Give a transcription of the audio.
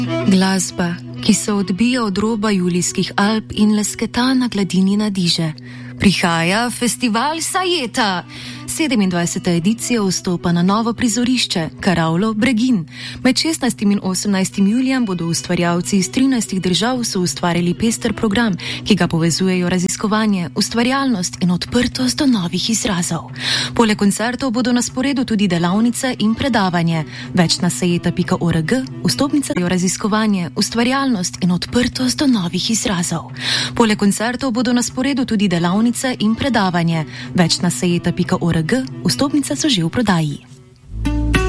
Glasba, ki se odbija od roba Julijskih Alp in lesketa na gladini Nadiže. Prihaja festival Sajeta. 27. edicija vstopa na novo prizorišče, Karavlo Bregin. Med 16. in 18. julijem bodo ustvarjalci iz 13 držav soustvarili pester program, ki ga povezujejo raziskovanje, ustvarjalnost in odprtost do novih izrazov. Poleg koncertov bodo na sporedu tudi delavnice in predavanje. Več na sajeta.org, vstopnice za raziskovanje, ustvarjalnost in odprtost do novih izrazov. Poleg koncertov bodo na sporedu tudi delavnice in predavanje. Več na sajeta.org, vstopnice so že v prodaji.